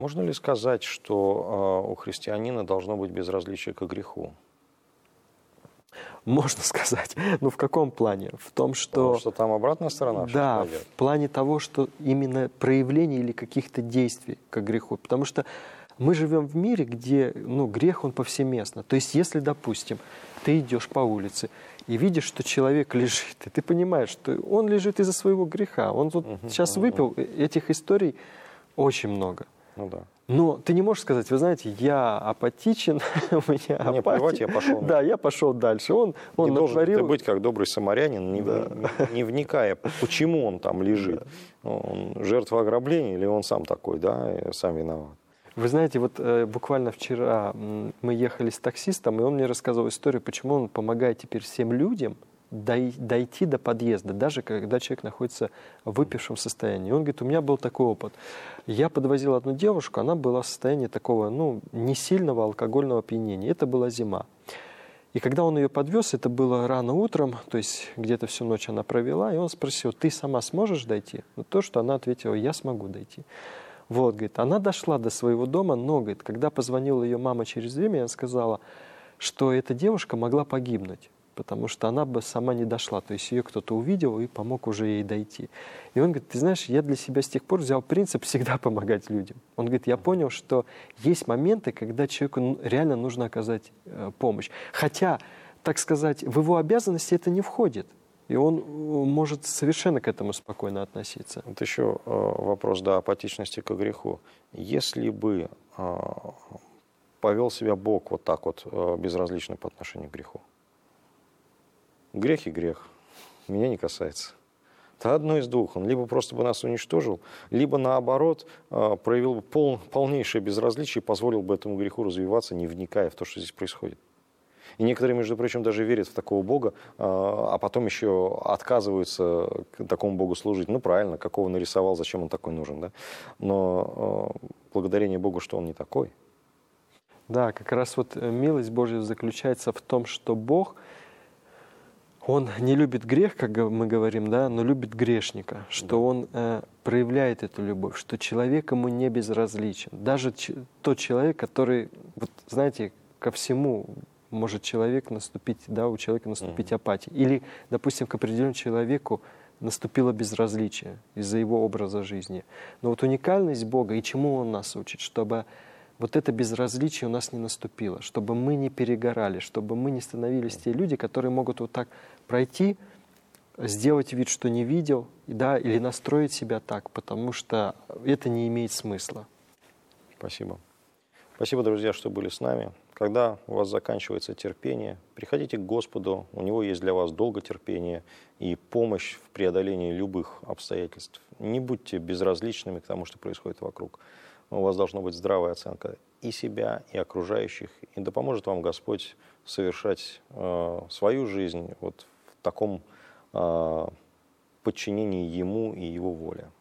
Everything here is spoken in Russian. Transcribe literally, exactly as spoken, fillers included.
Можно ли сказать, что э, у христианина должно быть безразличие к греху? Можно сказать. Но в каком плане? В том, что... Потому что там обратная сторона сейчас Да, пойдет. в плане того, что именно проявление или каких-то действий к греху. Потому что мы живем в мире, где ну, грех, он повсеместно. То есть, если, допустим, ты идешь по улице и видишь, что человек лежит, и ты понимаешь, что он лежит из-за своего греха. Он тут Угу, сейчас угу. выпил, этих историй очень много. Ну да. Но ты не можешь сказать, вы знаете, я апатичен, у меня Мне плевать, я пошел. Да, я пошел дальше. Он, он не натворил... должен ты быть как добрый самарянин, не, Да. не, не вникая, почему он там лежит. Да. Ну, он жертва ограбления или он сам такой, да, и сам виноват. Вы знаете, вот э, буквально вчера м, мы ехали с таксистом, и он мне рассказывал историю, почему он помогает теперь всем людям дой- дойти до подъезда, даже когда человек находится в выпившем состоянии. Он говорит, у меня был такой опыт. Я подвозил одну девушку, она была в состоянии такого, ну, не сильного алкогольного опьянения. Это была зима. И когда он ее подвез, это было рано утром, то есть где-то всю ночь она провела, и он спросил, ты сама сможешь дойти? Ну, то, что она ответила, я смогу дойти. Вот, говорит, она дошла до своего дома, но, говорит, когда позвонила ее мама через время, она сказала, что эта девушка могла погибнуть, потому что она бы сама не дошла, то есть ее кто-то увидел и помог уже ей дойти. И он говорит, ты знаешь, я для себя с тех пор взял принцип всегда помогать людям. Он говорит, я понял, что есть моменты, когда человеку реально нужно оказать э, помощь. Хотя, так сказать, в его обязанности это не входит. И он может совершенно к этому спокойно относиться. Это еще э, вопрос, да, апатичности к греху. Если бы э, повел себя Бог вот так вот, э, безразлично по отношению к греху. Грех и грех. Меня не касается. Это одно из двух. Он либо просто бы нас уничтожил, либо наоборот э, проявил бы пол, полнейшее безразличие и позволил бы этому греху развиваться, не вникая в то, что здесь происходит. И некоторые, между прочим, даже верят в такого Бога, а потом еще отказываются такому Богу служить. Ну, правильно, какого нарисовал, зачем он такой нужен, да? Но благодарение Богу, что он не такой. Да, как раз вот милость Божья заключается в том, что Бог, Он не любит грех, как мы говорим, да, но любит грешника, что да. Он э, проявляет эту любовь, что человек ему не безразличен. Даже ч- тот человек, который, вот, знаете, ко всему может человек наступить, да, у человека наступить mm-hmm. апатия. Или, допустим, к определенному человеку наступило безразличие из-за его образа жизни. Но вот уникальность Бога, и чему Он нас учит, чтобы вот это безразличие у нас не наступило, чтобы мы не перегорали, чтобы мы не становились те люди, которые могут вот так пройти, сделать вид, что не видел, да, или настроить себя так, потому что это не имеет смысла. Спасибо. Спасибо, друзья, что были с нами. Когда у вас заканчивается терпение, приходите к Господу, у Него есть для вас долготерпение и помощь в преодолении любых обстоятельств. Не будьте безразличными к тому, что происходит вокруг. У вас должна быть здравая оценка и себя, и окружающих, и да поможет вам Господь совершать э, свою жизнь вот в таком э, подчинении Ему и Его воле.